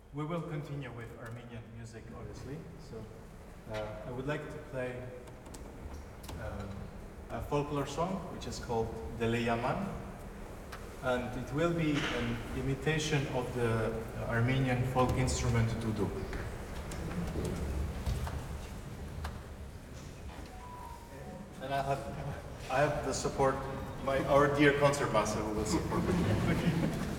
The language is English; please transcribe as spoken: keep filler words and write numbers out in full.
we will continue with Armenian music, obviously. So uh, I would like to play uh, a folklore song, which is called Dele Yaman. And it will be an imitation of the Armenian folk instrument duduk. And I have, I have the support, my, our dear concertmaster who will support me.